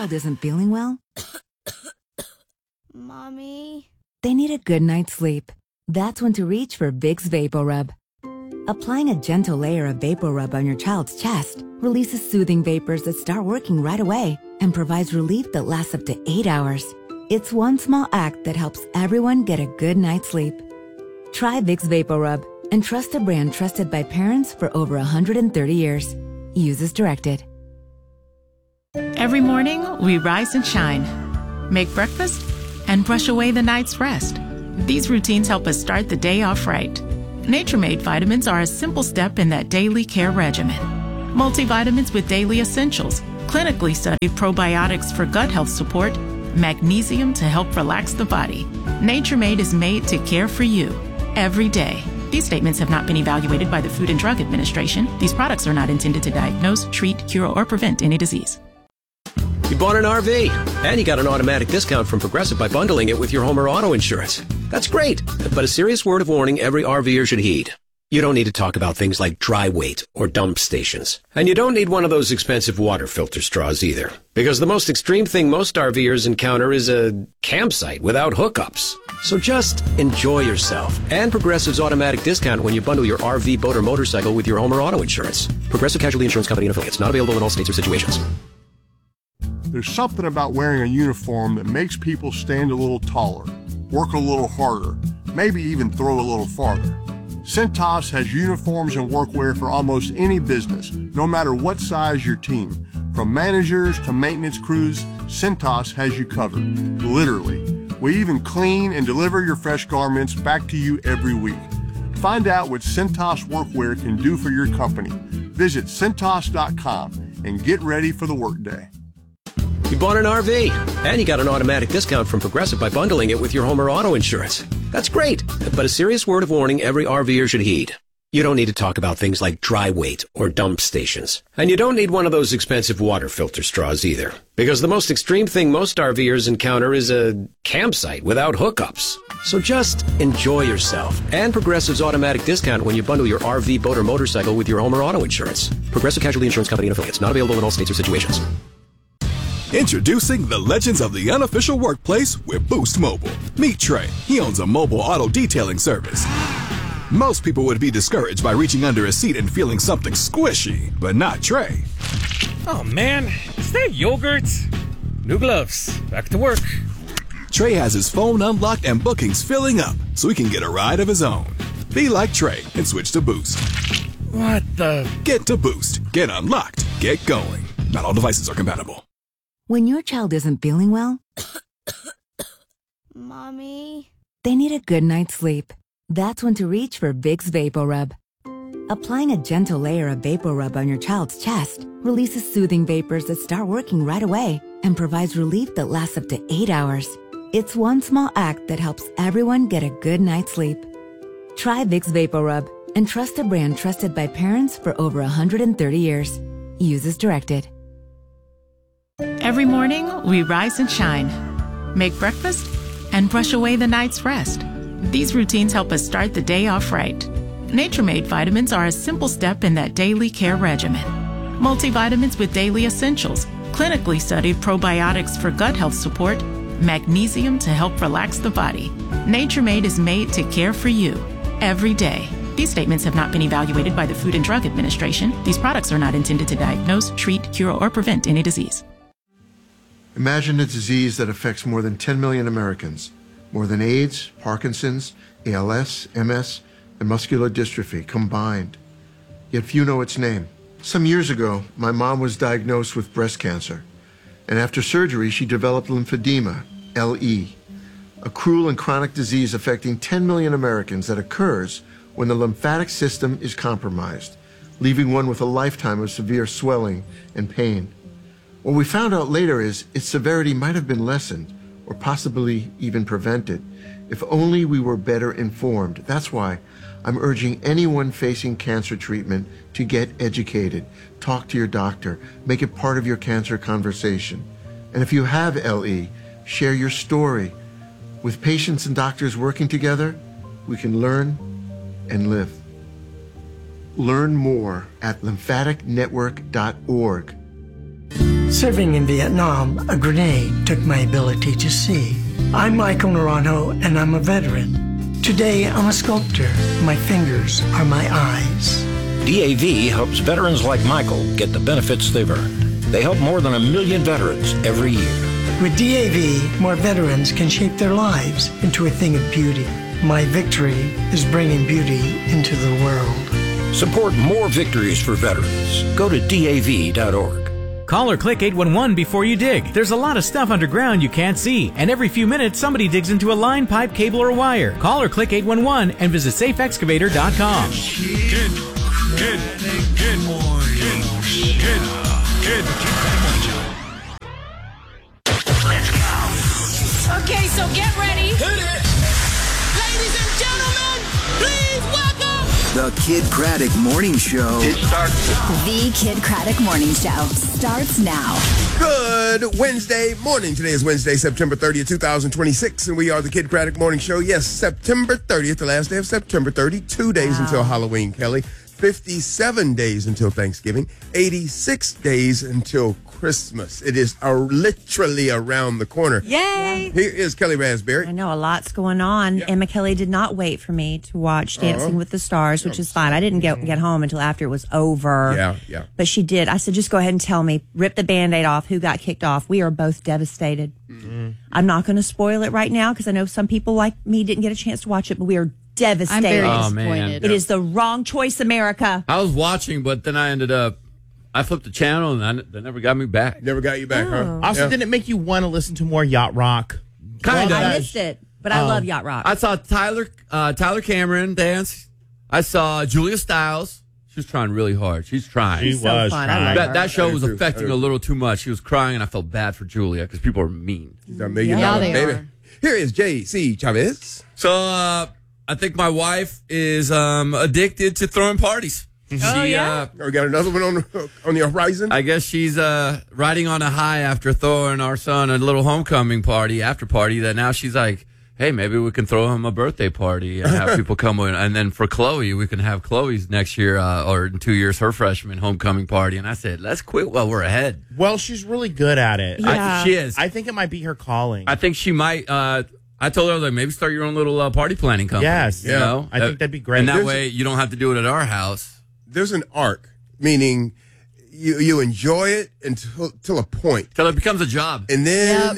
child isn't feeling well, Mommy? they need a good night's sleep. That's when to reach for Vicks VapoRub. Applying a gentle layer of VapoRub on your child's chest releases soothing vapors that start working right away and provides relief that lasts up to 8 hours. It's one small act that helps everyone get a good night's sleep. Try Vicks VapoRub and trust a brand trusted by parents for over 130 years. Use as directed. Every morning, we rise and shine, make breakfast, and brush away the night's rest. These routines help us start the day off right. Nature Made vitamins are a simple step in that daily care regimen. Multivitamins with daily essentials, clinically studied probiotics for gut health support, magnesium to help relax the body. Nature Made is made to care for you every day. These statements have not been evaluated by the Food and Drug Administration. These products are not intended to diagnose, treat, cure, or prevent any disease. You bought an RV, and you got an automatic discount from Progressive by bundling it with your home or auto insurance. That's great, but a serious word of warning every RVer should heed. You don't need to talk about things like dry weight or dump stations. And you don't need one of those expensive water filter straws either. Because the most extreme thing most RVers encounter is a campsite without hookups. So just enjoy yourself and Progressive's automatic discount when you bundle your RV, boat, or motorcycle with your home or auto insurance. Progressive Casualty Insurance Company and affiliates. Not available in all states or situations. There's something about wearing a uniform that makes people stand a little taller, work a little harder, maybe even throw a little farther. Cintas has uniforms and workwear for almost any business, no matter what size your team. From managers to maintenance crews, Cintas has you covered, literally. We even clean and deliver your fresh garments back to you every week. Find out what Cintas workwear can do for your company. Visit Cintas.com and get ready for the workday. You bought an RV, and you got an automatic discount from Progressive by bundling it with your home or auto insurance. That's great, but a serious word of warning every RVer should heed. You don't need to talk about things like dry weight or dump stations. And you don't need one of those expensive water filter straws either. Because the most extreme thing most RVers encounter is a campsite without hookups. So just enjoy yourself and Progressive's automatic discount when you bundle your RV, boat, or motorcycle with your home or auto insurance. Progressive Casualty Insurance Company and affiliates. Not available in all states or situations. Introducing the legends of the unofficial workplace with Boost Mobile. Meet Trey. He owns a mobile auto detailing service. Most people would be discouraged by reaching under a seat and feeling something squishy, but not Trey. Oh man, is that yogurt? New gloves, back to work. Trey has his phone unlocked and bookings filling up, so he can get a ride of his own. Be like Trey and switch to Boost. What the? Get to Boost. Get unlocked. Get going. Not all devices are compatible. When your child isn't feeling well, Mommy? they need a good night's sleep. That's when to reach for Vicks VapoRub. Applying a gentle layer of VapoRub on your child's chest releases soothing vapors that start working right away and provides relief that lasts up to 8 hours. It's one small act that helps everyone get a good night's sleep. Try Vicks VapoRub and trust a brand trusted by parents for over 130 years. Use as directed. Every morning, we rise and shine, make breakfast, and brush away the night's rest. These routines help us start the day off right. Nature Made vitamins are a simple step in that daily care regimen. Multivitamins with daily essentials, clinically studied probiotics for gut health support, magnesium to help relax the body. Nature Made is made to care for you every day. These statements have not been evaluated by the Food and Drug Administration. These products are not intended to diagnose, treat, cure, or prevent any disease. Imagine a disease that affects more than 10 million Americans, more than AIDS, Parkinson's, ALS, MS, and muscular dystrophy combined. Yet few know its name. Some years ago, my mom was diagnosed with breast cancer, and after surgery, she developed lymphedema, LE, a cruel and chronic disease affecting 10 million Americans that occurs when the lymphatic system is compromised, leaving one with a lifetime of severe swelling and pain. What we found out later is its severity might have been lessened or possibly even prevented if only we were better informed. That's why I'm urging anyone facing cancer treatment to get educated. Talk to your doctor. Make it part of your cancer conversation. And if you have LE, share your story. With patients and doctors working together, we can learn and live. Learn more at lymphaticnetwork.org. Serving in Vietnam, a grenade took my ability to see. I'm Michael Naranjo, and I'm a veteran. Today, I'm a sculptor. My fingers are my eyes. DAV helps veterans like Michael get the benefits they've earned. They help more than 1 million veterans every year. With DAV, more veterans can shape their lives into a thing of beauty. My victory is bringing beauty into the world. Support more victories for veterans. Go to DAV.org. Call or click 811 before you dig. There's a lot of stuff underground you can't see, and every few minutes somebody digs into a line, pipe, cable, or wire. Call or click 811 and visit safeexcavator.com. Let's go. Okay, so get ready. Hit it. Ladies and gentlemen, please welcome the Kid Craddock Morning Show. It starts. The Kid Craddock Morning Show starts now. Good Wednesday morning. Today is Wednesday, September 30th, 2026, and we are the Kid Craddock Morning Show. Yes, September 30th, the last day of September, 32 days until Halloween, Kelly. 57 days until Thanksgiving. 86 days until Christmas. It is literally around the corner. Yay! Here is Kelly Raspberry. I know, a lot's going on. Yeah. Emma Kelly did not wait for me to watch Dancing with the Stars, which is fine. I didn't get home until after it was over. Yeah. But she did. I said, just go ahead and tell me. Rip the Band-Aid off. Who got kicked off? We are both devastated. Mm-hmm. I'm not going to spoil it right now because I know some people like me didn't get a chance to watch it, but we are devastated. I'm very disappointed. It is the wrong choice, America. I was watching, but then I flipped the channel and they never got me back. Never got you back, huh? Also, didn't it make you want to listen to more Yacht Rock? Kind of. I missed it, but I love Yacht Rock. I saw Tyler Cameron dance. I saw Julia Stiles. She was trying really hard. She's trying. She was trying. That show was affecting her a little too much. She was crying, and I felt bad for Julia because people are mean. She's $1 million baby. Here is J.C. Chavez. So, I think my wife is addicted to throwing parties. We got another one on the horizon. I guess she's riding on a high after throwing our son a little homecoming after party. That now she's like, hey, maybe we can throw him a birthday party and have people come in. And then for Chloe, we can have Chloe's next year or in 2 years, her freshman homecoming party. And I said, let's quit while we're ahead. Well, she's really good at it. Yeah. She is. I think it might be her calling. I think she might. I told her, like, maybe start your own little party planning company. Yes. You know? I think that'd be great. And that way you don't have to do it at our house. There's an arc, meaning you enjoy it until a point. Till it becomes a job. And then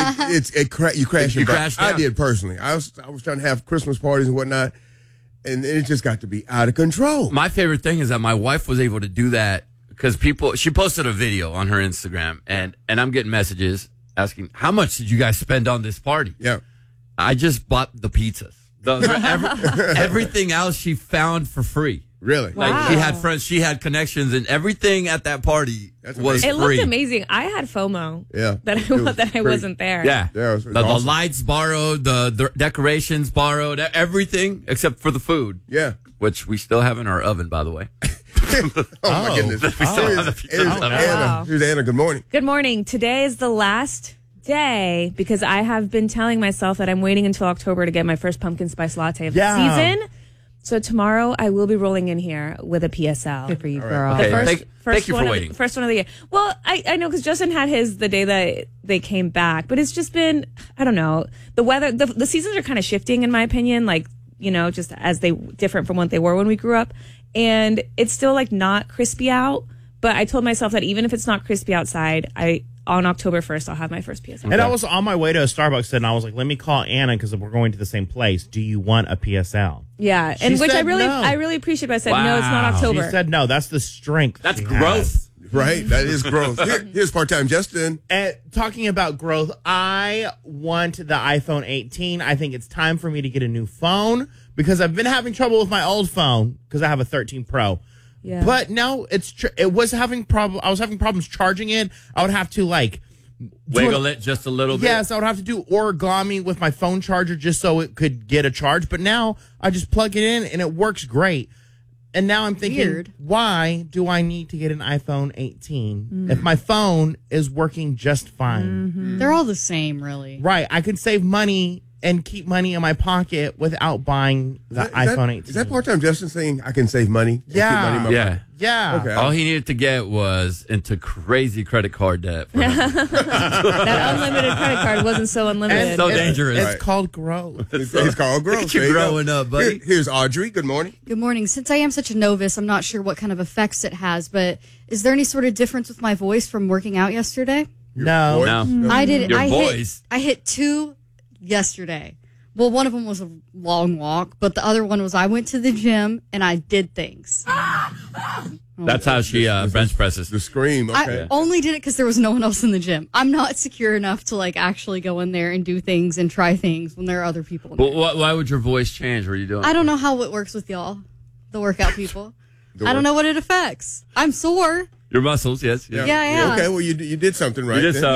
you crash and burn. I did personally. I was trying to have Christmas parties and whatnot, and it just got to be out of control. My favorite thing is that my wife was able to do that because she posted a video on her Instagram, and I'm getting messages asking, how much did you guys spend on this party? Yeah. I just bought the pizzas. Everything else she found for free. Really? Like she had friends, she had connections, and everything at that party was free. It looked amazing. I had FOMO. Yeah. That I wasn't there. Yeah. It was the awesome. lights borrowed, the decorations borrowed, everything except for the food. Yeah. Which we still have in our oven, by the way. My goodness. We still have the pizza. Anna. Here's Anna. Good morning. Good morning. Today is the last day because I have been telling myself that I'm waiting until October to get my first pumpkin spice latte of the season. So tomorrow I will be rolling in here with a PSL. Good for you, girl. Okay. Thank you for waiting. First one of the year. Well, I know because Justin had his the day that they came back, but it's just been, I don't know. The weather, the seasons are kind of shifting in my opinion, like, you know, just as they different from what they were when we grew up. And it's still like not crispy out, but I told myself that even if it's not crispy outside, on October 1st, I'll have my first PSL. And I was on my way to a Starbucks and I was like, let me call Anna because we're going to the same place. Do you want a PSL? Yeah, She which I said really appreciate, but I said, no, it's not October. She said, no, that's the strength. That's growth. Right? That is growth. Here's part-time Justin. And talking about growth, I want the iPhone 18. I think it's time for me to get a new phone because I've been having trouble with my old phone because I have a 13 Pro. Yeah. But no, I was having problems charging it. I would have to wiggle it just a little bit. Yes, I would have to do origami with my phone charger just so it could get a charge. But now I just plug it in and it works great. And now I'm thinking, why do I need to get an iPhone 18 if my phone is working just fine? Mm-hmm. They're all the same, really. Right. I could save money and keep money in my pocket without buying the iPhone 18. Is that part-time Justin saying I can save money? Yeah. Keep money in my Yeah. pocket? Yeah. Okay. All he needed to get was into crazy credit card debt. That unlimited credit card wasn't so unlimited. So dangerous. It's called growth. It's called growth. Look at you growing up, buddy. Here's Audrey. Good morning. Good morning. Since I am such a novice, I'm not sure what kind of effects it has, but is there any sort of difference with my voice from working out yesterday? No. I did. Your voice. I hit 2 yesterday. Well, one of them was a long walk, but the other one was I went to the gym and I did things. That's how she bench presses. The scream. Okay. I only did it because there was no one else in the gym. I'm not secure enough to like actually go in there and do things and try things when there are other people in there. But why would your voice change? What are you doing? I don't know how it works with y'all, the workout people. I don't know what it affects. I'm sore. Your muscles, yes. Yeah. Okay, well, you did something right. You did then. something.